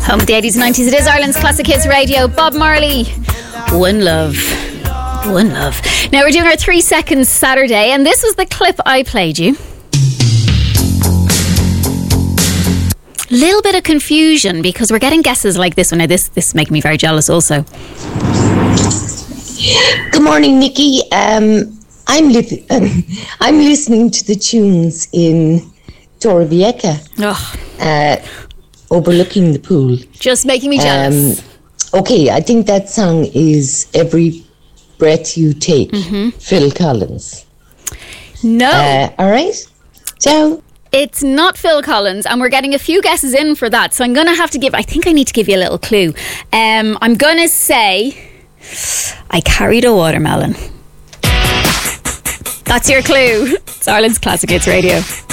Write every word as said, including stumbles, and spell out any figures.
Home of the eighties and nineties, it is Ireland's Classic Hits Radio. Bob Marley, One Love. One Love. Now we're doing our three seconds Saturday, and this was the clip I played you. Little bit of confusion because we're getting guesses like this one. Now this this is making me very jealous also. Good morning, Nikki. Um, I'm li- um, I'm listening to the tunes in Torrevieja, oh. uh, overlooking the pool. Just making me jealous. Um, okay, I think that song is Every Breath You Take, mm-hmm. Phil Collins. No. Uh, all right. Ciao. It's not Phil Collins, and we're getting a few guesses in for that. So I'm going to have to give, I think I need to give you a little clue. Um, I'm going to say, I carried a watermelon. That's your clue. It's Ireland's Classic Hits Radio.